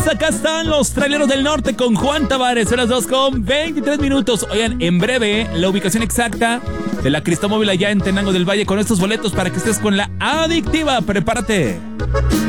Acá están los Traileros del Norte con Juan Tavares. Son las 2:23. Oigan, en breve la ubicación exacta de la Cristómóvil allá en Tenango del Valle con estos boletos para que estés con la adictiva. Prepárate.